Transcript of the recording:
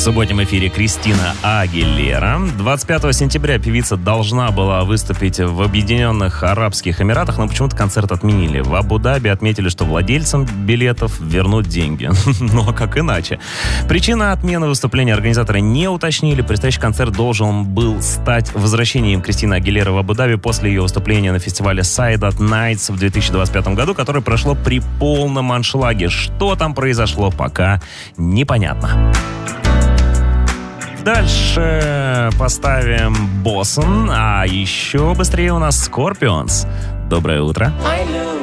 субботнем эфире Кристина Агилера. 25 сентября певица должна была выступить в Объединенных Арабских Эмиратах, но почему-то концерт отменили. В Абу-Даби отметили, что владельцам билетов вернут деньги. Ну а как иначе? Причина отмены выступления организаторы не уточнили. Предстоящий концерт должен был стать возвращением Кристины Агилеры в Абу-Даби после ее выступления на фестивале Sadat Nights в 2025 году, которое прошло при полном аншлаге. Что там произошло, пока непонятно. Дальше поставим Boson, а еще быстрее у нас Scorpions. Доброе утро.